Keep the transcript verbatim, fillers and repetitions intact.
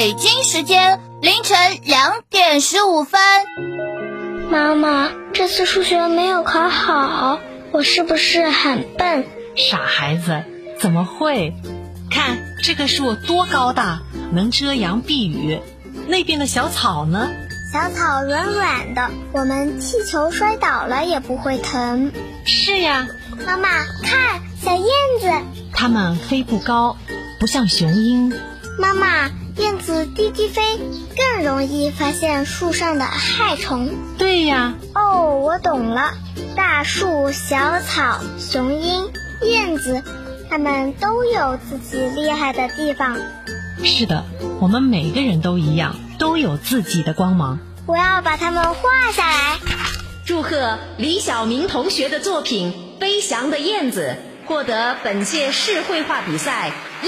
北京时间凌晨两点十五分。 妈妈，这次数学没有考好，我是不是很笨？ 傻孩子，怎么会？看这个树多高大，能遮阳避雨。那边的小草呢？ 小草软软的，我们踢球摔倒了也不会疼。 是呀。 妈妈，看，小燕子。 它们飞不高，不像雄鹰。 妈妈，燕子低低飞，更容易发现树上的害虫。 对呀。 哦，我懂了。大树、小草、雄鹰、燕子，它们都有自己厉害的地方。 是的，我们每个人都一样，都有自己的光芒。 我要把它们画下来。 祝贺李晓明同学的作品《飞翔的燕子》获得本届市绘画比赛